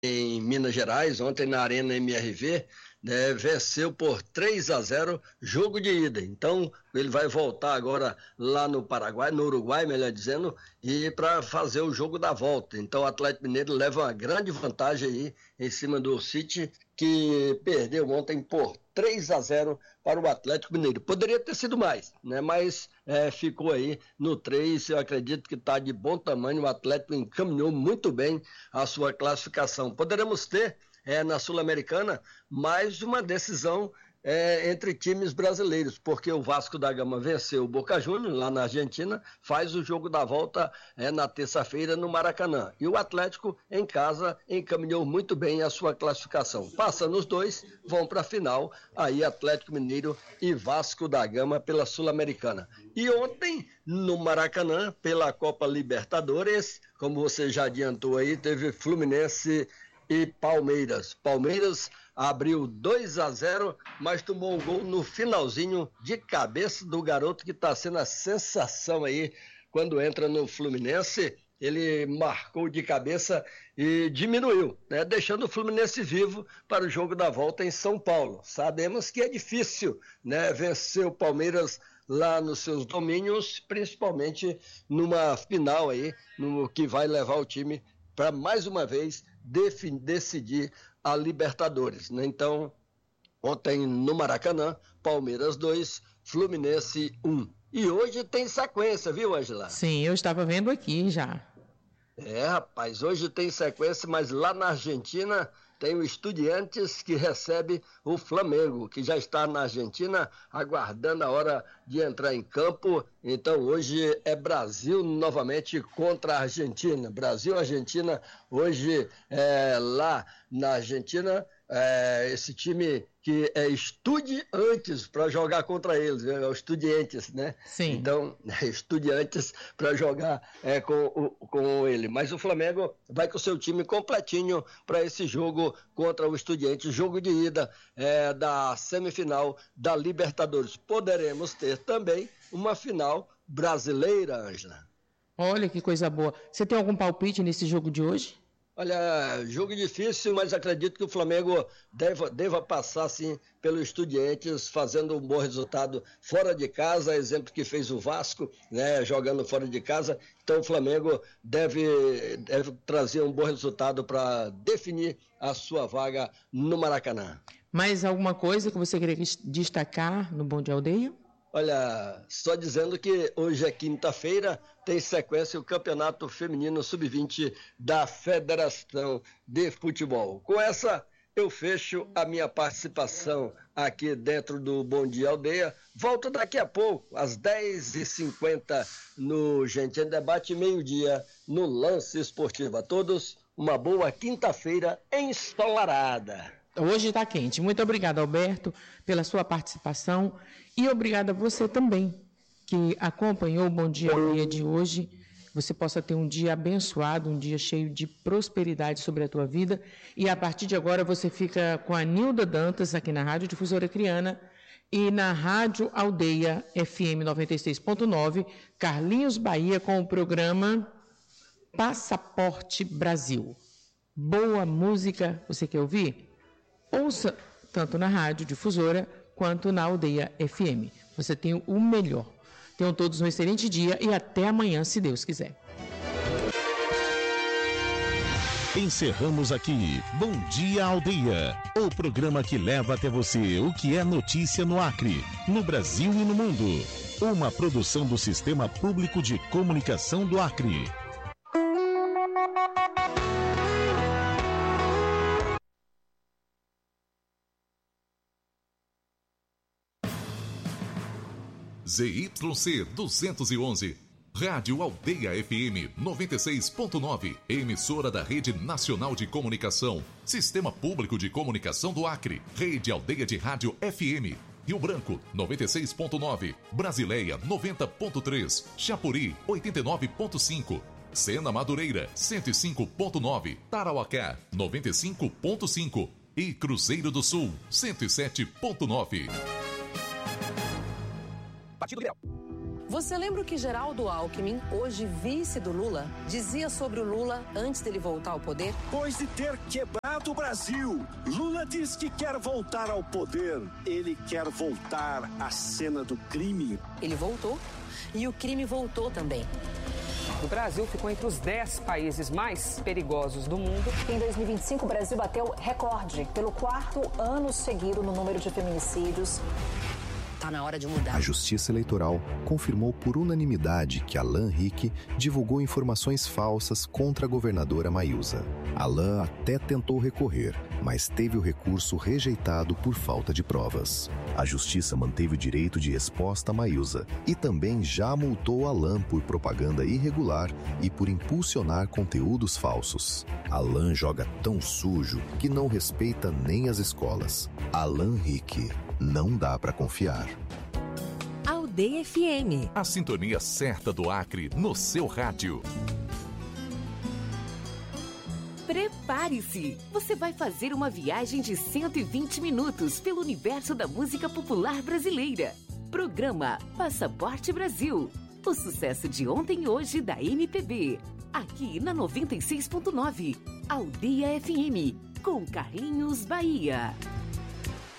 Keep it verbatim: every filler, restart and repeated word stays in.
em Minas Gerais, ontem na Arena M R V, né, venceu por três a zero, jogo de ida. Então ele vai voltar agora lá no Paraguai, no Uruguai, melhor dizendo, e para fazer o jogo da volta. Então o Atlético Mineiro leva uma grande vantagem aí em cima do City, que perdeu ontem por três a zero para o Atlético Mineiro. Poderia ter sido mais, né? Mas é, ficou aí no três. Eu acredito que está de bom tamanho. O Atlético encaminhou muito bem a sua classificação. Poderemos ter É, na Sul-Americana, mais uma decisão é, entre times brasileiros, porque o Vasco da Gama venceu o Boca Juniors lá na Argentina, faz o jogo da volta é, na terça-feira no Maracanã, e o Atlético em casa encaminhou muito bem a sua classificação. Passando os dois, vão para a final, aí Atlético Mineiro e Vasco da Gama pela Sul-Americana. E ontem, no Maracanã, pela Copa Libertadores, como você já adiantou aí, teve Fluminense e Palmeiras. Palmeiras abriu dois a zero, mas tomou um gol no finalzinho de cabeça do garoto que está sendo a sensação aí quando entra no Fluminense. Ele marcou de cabeça e diminuiu, né, deixando o Fluminense vivo para o jogo da volta em São Paulo. Sabemos que é difícil, né, vencer o Palmeiras lá nos seus domínios, principalmente numa final aí, no que vai levar o time para mais uma vez defin- decidir a Libertadores, né? Então, ontem no Maracanã, Palmeiras dois, Fluminense um. E hoje tem sequência, viu, Angela? Sim, eu estava vendo aqui já. É, rapaz, hoje tem sequência, mas lá na Argentina tem o Estudiantes que recebe o Flamengo, que já está na Argentina aguardando a hora de entrar em campo. Então hoje é Brasil novamente contra a Argentina. Brasil-Argentina hoje é, lá na Argentina. É, esse time que é Estudiantes para jogar contra eles, é o Estudiantes, né? Sim. Então, é Estudiantes para jogar é, com, o, com ele. Mas o Flamengo vai com o seu time completinho para esse jogo contra o Estudiantes, jogo de ida é, da semifinal da Libertadores. Poderemos ter também uma final brasileira, Ângela. Olha que coisa boa. Você tem algum palpite nesse jogo de hoje? Olha, jogo difícil, mas acredito que o Flamengo deva, deva passar, sim, pelo Estudiantes, fazendo um bom resultado fora de casa, exemplo que fez o Vasco, né, jogando fora de casa. Então o Flamengo deve, deve trazer um bom resultado para definir a sua vaga no Maracanã. Mais alguma coisa que você queria destacar no Bom Dia Aldeia? Olha, só dizendo que hoje é quinta-feira, tem sequência o Campeonato Feminino sub vinte da Federação de Futebol. Com essa, eu fecho a minha participação aqui dentro do Bom Dia Aldeia. Volto daqui a pouco, às dez e cinquenta, no Gente em Debate, meio-dia, no Lance Esportivo. A todos, uma boa quinta-feira ensolarada. Hoje está quente. Muito obrigado, Alberto, pela sua participação e obrigado a você também que acompanhou o Bom Dia Aldeia de hoje. Você possa ter um dia abençoado, um dia cheio de prosperidade sobre a tua vida. E a partir de agora você fica com a Nilda Dantas aqui na Rádio Difusora Criana e na Rádio Aldeia F M noventa e seis ponto nove, Carlinhos Bahia com o programa Passaporte Brasil. Boa música, você quer ouvir? Ouça tanto na Rádio Difusora quanto na Aldeia F M. Você tem o melhor. Tenham todos um excelente dia e até amanhã, se Deus quiser. Encerramos aqui Bom Dia Aldeia, o programa que leva até você o que é notícia no Acre, no Brasil e no mundo. Uma produção do Sistema Público de Comunicação do Acre. Z Y C duzentos e onze, Rádio Aldeia F M noventa e seis ponto nove, emissora da Rede Nacional de Comunicação, Sistema Público de Comunicação do Acre, Rede Aldeia de Rádio F M, Rio Branco noventa e seis ponto nove, Brasileia noventa ponto três, Chapuri oitenta e nove ponto cinco, Sena Madureira cento e cinco ponto nove, Tarauacá noventa e cinco ponto cinco e Cruzeiro do Sul cento e sete ponto nove. Partido Liberal. Você lembra o que Geraldo Alckmin, hoje vice do Lula, dizia sobre o Lula antes dele voltar ao poder? Depois de ter quebrado o Brasil, Lula diz que quer voltar ao poder. Ele quer voltar à cena do crime. Ele voltou e o crime voltou também. O Brasil ficou entre os dez países mais perigosos do mundo. Em dois mil e vinte e cinco, o Brasil bateu recorde pelo quarto ano seguido no número de feminicídios. Tá na hora de mudar. A Justiça Eleitoral confirmou por unanimidade que Alan Rick divulgou informações falsas contra a governadora Mayusa. Alan até tentou recorrer, mas teve o recurso rejeitado por falta de provas. A Justiça manteve o direito de resposta a Mayusa e também já multou Alan por propaganda irregular e por impulsionar conteúdos falsos. Alan joga tão sujo que não respeita nem as escolas. Alan Rick. Não dá pra confiar. Aldeia F M. A sintonia certa do Acre no seu rádio. Prepare-se! Você vai fazer uma viagem de cento e vinte minutos pelo universo da música popular brasileira. Programa Passaporte Brasil. O sucesso de ontem e hoje da M P B. Aqui na noventa e seis ponto nove. Aldeia F M. Com Carlinhos Bahia.